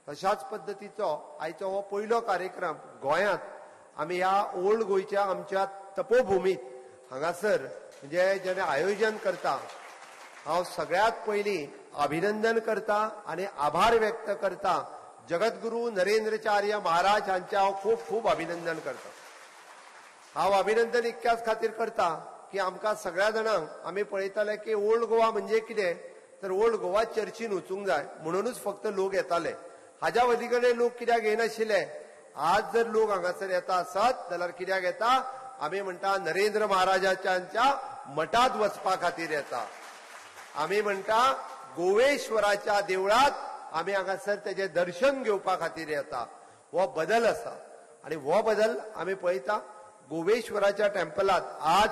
तशाच पद्धतीचो आयचो हो पयलो कार्यक्रम गोंयांत आमी ह्या ओल्ड गोंयच्या आमच्या तपोभुमीत हांगासर म्हणजे जेणे आयोजन करता हांव सगळ्यात पयलीं अभिनंदन करता आनी आभार व्यक्त करता जगद्गुरू नरेंद्रचार्य महाराज हांचे हांव खूब खूब अभिनंदन करता. हांव अभिनंदन इतक्याच खातीर करता की आमकां सगळ्या जाणांक आमी पळयताले की ओल्ड गोवा म्हणजे कितें तर ओल्ड गोवा चर्चीन वचूंक जाय म्हणूनच फक्त लोक येताले. हाज्या वलीकडे लोक कित्याक येनाशिल्ले. आज जर लोक हांगासर येता आसत जाल्यार कित्याक येता आमी म्हणटा नरेंद्र महाराजांच्या मठांत वचपा खातीर येता. आमी म्हणटा गोवेश्वराच्या देवळात आमी हांगासर तेजे दर्शन घेवपा खातीर येता. हो बदल आसा आनी हो बदल आमी पळयता. गोवेश्वराच्या टेम्पलात आज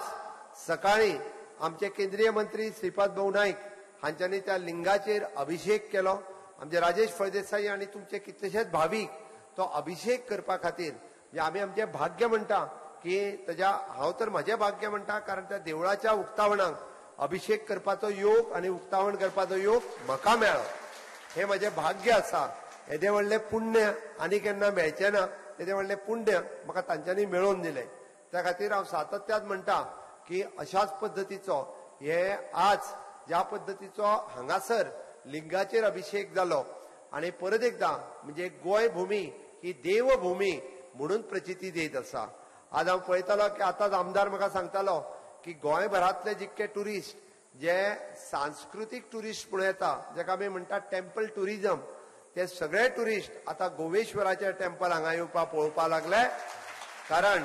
सकाळी आमचे केंद्रीय मंत्री श्रीपाद भाऊ नाईक हांच्यांनी त्या लिंगाचेर अभिषेक केलो. आमचे राजेश फळदेसाई आनी तुमचे कितलेशेच भावीक तो अभिषेक करपा खातीर म्हणजे आमी आमचें भाग्य म्हणटा की ताच्या हांव तर म्हजें भाग्य म्हणटा कारण त्या देवळाच्या उक्तावणाक अभिषेक करपाचो योग आनी उक्तावण करपाचो योग म्हाका मेळ्ळो. हें म्हजें भाग्य आसा. येदें व्हडलें पुण्य आनी केन्ना मेळचें ना. येदें व्हडलें पुण्य म्हाका तांच्यांनी मेळोवन दिलें. त्या खातीर हांव सातत्यान म्हणटा की अशाच पद्दतीचो हे आज ज्या पद्दतीचो हांगासर लिंगाचेर अभिषेक जालो आनी परत एकदां म्हणजे गोंय भुमी ही देवभुमी म्हणून प्रचिती देत आसा. आज हांव पळयतालो की आतांच आमदार म्हाका सांगतालो की गोंयभरांतले जितके टुरिस्ट जे सांस्कृतीक टुरिस्ट म्हणून येता जाका आमी म्हणटा टेम्पल टुरिजम ते सगळे टुरिस्ट आतां गोवेश्वराचे टेम्पल हांगा येवपा पळोवपा लागले. कारण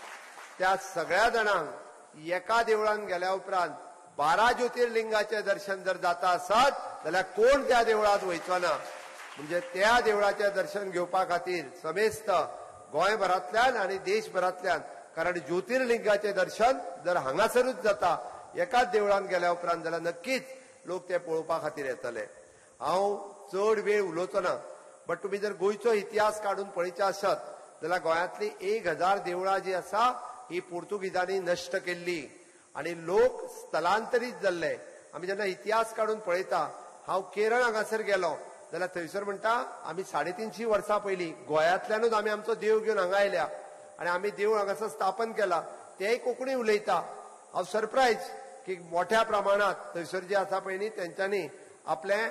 त्या सगळ्या जाणांक एका देवळान गेल्या उपरांत 12 ज्योतिर्लिंगाचे दर्शन जर जाता आसत जाल्यार कोण त्या देवळात वयचो ना. म्हणजे त्या देवळाचे दर्शन घेवपा खातीर समेस्त गोंयभरांतल्यान आनी देशभरांतल्यान कारण ज्योतिर्लिंगाचे दर्शन जर हांगासरूच जाता एकाच देवळान गेल्या उपरांत जाल्यार नक्कीच लोक ते पळोवपा खातीर येतले. हांव चड वेळ उलोवचो ना बट तुमी जर गोंयचो इतिहास काडून पळयचे आसत जाल्यार गोंयांतली 1000 देवळां जी आसा ही पोर्तुगीजांनी नश्ट केल्ली आनी लोक स्थलांतरीत जाल्ले. आमी जेन्ना इतिहास काडून पळयता हांव केरळ हांगासर गेलो जाल्यार थंयसर म्हणटा आमी 350 वर्सां पयलीं गोंयांतल्यानूच आमी आमचो देव घेवन हांगा आयल्या आनी आमी देव हांगासर स्थापन केला. तेय कोंकणी उलयता. हांव सरप्रायज की मोठ्या प्रमाणात थंयसर जे आसा पळय न्ही तेंच्यांनी आपलें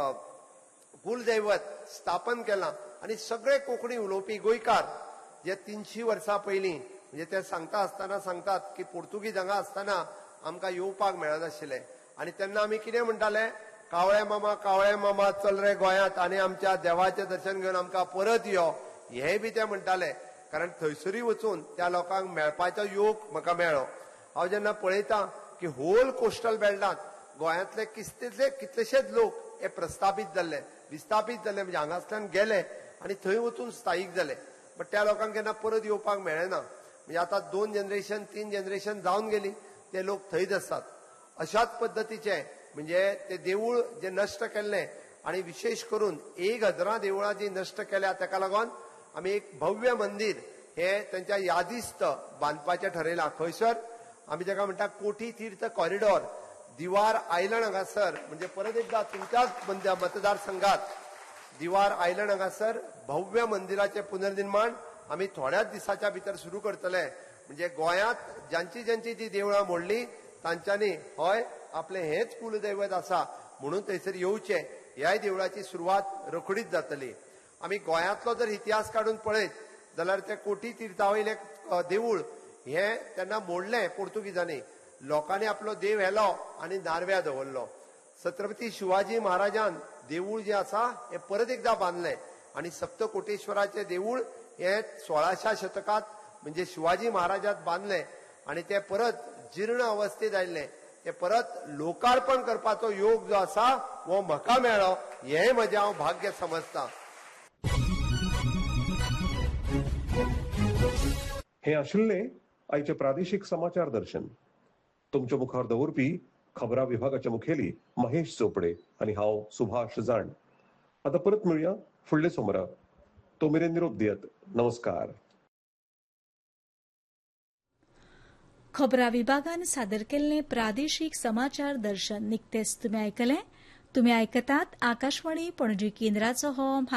कुलदैवत स्थापन केलां आनी सगळे कोंकणी उलोवपी गोंयकार जे 300 वर्सां पयलीं म्हणजे ते सांगता आसतना सांगतात की पोर्तुगीज हांगा आसतना आमकां येवपाक मेळनाशिल्लें आनी तेन्ना आमी कितें म्हणटाले कावळे मामा चल रे गोंयांत आनी आमच्या देवाचें दर्शन घेवन आमकां परत यो हेंय बी ते म्हणटाले. कारण थंयसरूय वचून त्या लोकांक मेळपाचो योग म्हाका मेळ्ळो. हांव जेन्ना पळयतां की होल कोस्टल बेल्टांत गोंयांतले कितलेशेच लोक हे प्रस्थापीत जाल्ले विस्थापीत जाल्ले म्हणजे हांगासल्यान गेले आनी थंय वचून स्थायीक जाले. बट त्या लोकांक केन्ना परत येवपाक मेळना. म्हणजे आतां 2 जनरेशन 3 जनरेशन जावन गेली ते लोक थंयच आसात. अशाच पद्दतीचे म्हणजे ते देवूळ जे नश्ट केल्लें आनी विशेष करून 1000 देवळां जी नश्ट केल्या ताका लागून आमी एक भव्य मंदीर हे त्यांच्या यादीस्त बांदपाचें ठरयलां. खंयसर आमी जाका म्हणटा कोठी तीर्थ कॉरिडॉर दिवार आयलंड हांगासर म्हणजे परत एकदा तुमच्याच मतदारसंघात दिवार आयलंड हांगासर भव्य मंदिराचें पुनर्निर्माण आमी थोड्याच दिसाच्या भितर सुरू करतले. म्हणजे गोंयांत ज्यांची जी देवळां मोडली तांच्यांनी हय आपलें हेच कुलदैवत आसा म्हणून थंयसर येवचें ह्याय देवळाची सुरवात रोखडीच जातली. आमी गोंयांतलो जर इतिहास काडून पळयत जाल्यार ते कोठी तीर्थावयलें देवूळ हें तेन्ना मोडलें पोर्तुगीजांनी. लोकांनी आपलो देव व्हेलो आनी नारव्या दवरलो. छत्रपती शिवाजी महाराजान देवूळ जें आसा हें परत एकदा बांदलें आनी सप्तकोटेश्वराचें देवूळ हें 16व्या शतकांत म्हणजे शिवाजी महाराजान बांदलें आनी तें परत जीर्ण अवस्थेत आयिल्लें. ते परत लोकार्पण करपाचो योग जो आसा हो म्हाका मेळ्ळो. हेंय म्हजें हांव भाग्य समजतां. हे आशिल्ले आयचे प्रादेशीक समाचार दर्शन. तुमच्या मुखार दवरपी खबरां विभागाचे मुखेली महेश चोपडे आनी हांव सुभाष जाण. आता परत मेळुया फुडले सोमारा. तो मेरेन निरोप दियात. नमस्कार. खबरां विभागान सादर केल्लें प्रादेशीक समाचार दर्शन निकतेच तुमी आयकलें. तुमी आयकतात आकाशवाणी पणजी केंद्राचो हो